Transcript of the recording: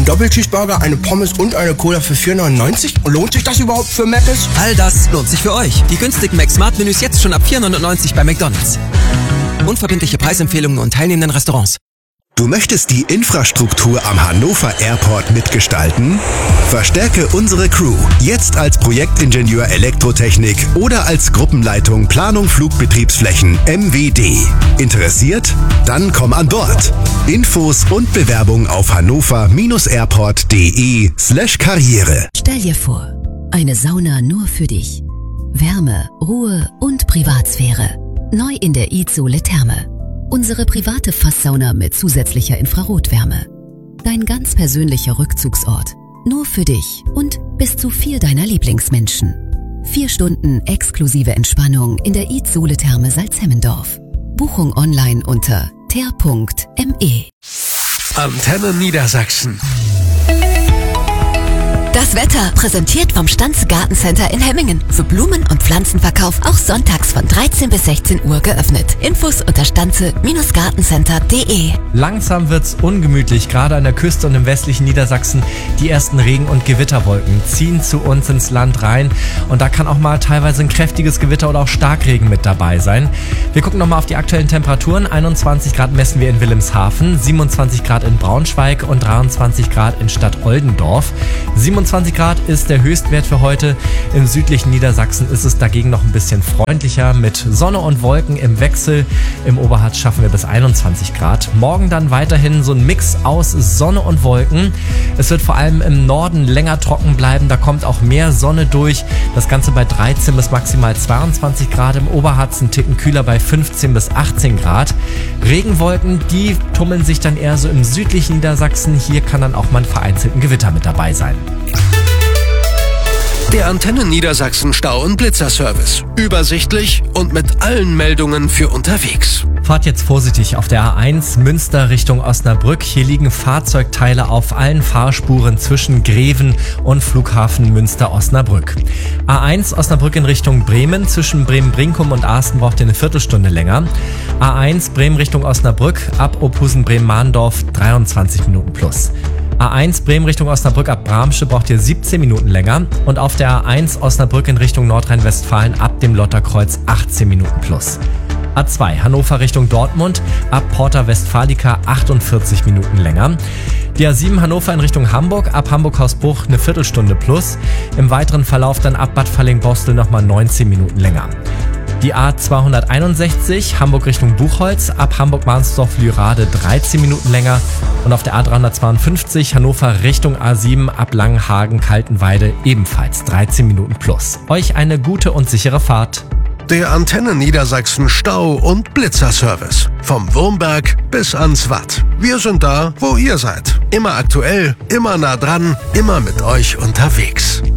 Ein Doppelcheeseburger, eine Pommes und eine Cola für 4,99? Lohnt sich das überhaupt für Mc's? All das lohnt sich für euch. Die günstigen Mac-Smart-Menüs jetzt schon ab 4,99 bei McDonald's. Unverbindliche Preisempfehlungen und teilnehmenden Restaurants. Du möchtest die Infrastruktur am Hannover Airport mitgestalten? Verstärke unsere Crew jetzt als Projektingenieur Elektrotechnik oder als Gruppenleitung Planung Flugbetriebsflächen MWD. Interessiert? Dann komm an Bord. Infos und Bewerbung auf hannover-airport.de/Karriere. Stell dir vor, eine Sauna nur für dich. Wärme, Ruhe und Privatsphäre. Neu in der Izole Therme. Unsere private Fasssauna mit zusätzlicher Infrarotwärme. Dein ganz persönlicher Rückzugsort. Nur für dich und bis zu 4 deiner Lieblingsmenschen. 4 Stunden exklusive Entspannung in der Izole Therme Salzhemmendorf. Buchung online unter ter.me. Antenne Niedersachsen. Das Wetter präsentiert vom Stanze Gartencenter in Hemmingen. Für Blumen- und Pflanzenverkauf auch sonntags von 13 bis 16 Uhr geöffnet. Infos unter stanze-gartencenter.de. Langsam wird's ungemütlich, gerade an der Küste und im westlichen Niedersachsen. Die ersten Regen- und Gewitterwolken ziehen zu uns ins Land rein und da kann auch mal teilweise ein kräftiges Gewitter oder auch Starkregen mit dabei sein. Wir gucken nochmal auf die aktuellen Temperaturen. 21 Grad messen wir in Wilhelmshaven, 27 Grad in Braunschweig und 23 Grad in Stadt Oldendorf. 27 Grad ist der Höchstwert für heute. Im südlichen Niedersachsen ist es dagegen noch ein bisschen freundlicher mit Sonne und Wolken im Wechsel. Im Oberharz schaffen wir bis 21 Grad. Morgen dann weiterhin so ein Mix aus Sonne und Wolken. Es wird vor allem im Norden länger trocken bleiben. Da kommt auch mehr Sonne durch. Das Ganze bei 13 bis maximal 22 Grad. Im Oberharz ein Ticken kühler bei 15 bis 18 Grad. Regenwolken, die tummeln sich dann eher so im südlichen Niedersachsen. Hier kann dann auch mal ein vereinzelten Gewitter mit dabei sein. Der Antenne Niedersachsen Stau- und Blitzerservice. Übersichtlich und mit allen Meldungen für unterwegs. Fahrt jetzt vorsichtig auf der A1 Münster Richtung Osnabrück. Hier liegen Fahrzeugteile auf allen Fahrspuren zwischen Greven und Flughafen Münster-Osnabrück. A1 Osnabrück in Richtung Bremen. Zwischen Bremen-Brinkum und Asten braucht ihr eine Viertelstunde länger. A1 Bremen Richtung Osnabrück ab Ophusen-Bremen-Mahndorf 23 Minuten plus. A1 Bremen Richtung Osnabrück ab Bramsche braucht ihr 17 Minuten länger und auf der A1 Osnabrück in Richtung Nordrhein-Westfalen ab dem Lotterkreuz 18 Minuten plus. A2 Hannover Richtung Dortmund ab Porta Westfalica 48 Minuten länger. Die A7 Hannover in Richtung Hamburg ab Hamburg-Hausbruch eine Viertelstunde plus. Im weiteren Verlauf dann ab Bad Falling-Bostel nochmal 19 Minuten länger. Die A261 Hamburg Richtung Buchholz ab Hamburg-Mahnsdorf-Lürade 13 Minuten länger und auf der A352 Hannover Richtung A7 ab Langenhagen-Kaltenweide ebenfalls 13 Minuten plus. Euch eine gute und sichere Fahrt. Der Antenne Niedersachsen Stau- und Blitzerservice. Vom Wurmberg bis ans Watt. Wir sind da, wo ihr seid. Immer aktuell, immer nah dran, immer mit euch unterwegs.